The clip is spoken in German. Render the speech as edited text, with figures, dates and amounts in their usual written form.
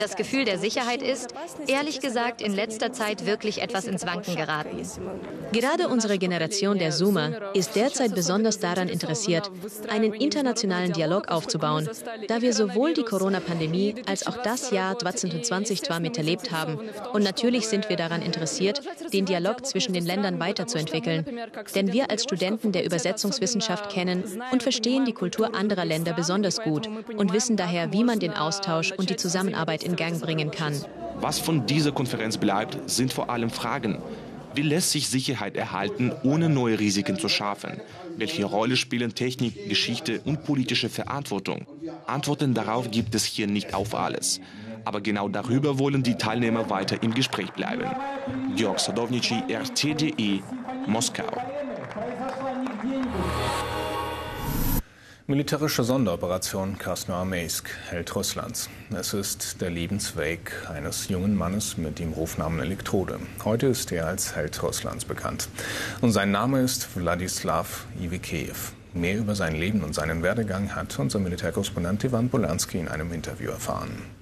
Das Gefühl der Sicherheit ist, ehrlich gesagt, in letzter Zeit wirklich etwas ins Wanken geraten. Gerade unsere Generation der Zoomer ist derzeit besonders daran interessiert, einen internationalen Dialog aufzubauen, da wir sowohl die Corona-Pandemie als auch das Jahr 2020 zwar miterlebt haben. Und natürlich sind wir daran interessiert, den Dialog zwischen den Ländern weiterzuentwickeln. Denn wir als Studenten der Übersetzungswissenschaft kennen und verstehen die Kultur anderer Länder besonders gut und wissen daher, wie man den Austausch und die Zusammenarbeit in Gang bringen kann. Was von dieser Konferenz bleibt, sind vor allem Fragen. Wie lässt sich Sicherheit erhalten, ohne neue Risiken zu schaffen? Welche Rolle spielen Technik, Geschichte und politische Verantwortung? Antworten darauf gibt es hier nicht auf alles. Aber genau darüber wollen die Teilnehmer weiter im Gespräch bleiben. Georg Sadownici, RT.de, Moskau. Militärische Sonderoperation Krasnoarmeysk, Held Russlands. Es ist der Lebensweg eines jungen Mannes mit dem Rufnamen Elektrode. Heute ist er als Held Russlands bekannt. Und sein Name ist Wladislaw Iwikejew. Mehr über sein Leben und seinen Werdegang hat unser Militärkorrespondent Ivan Bolanski in einem Interview erfahren.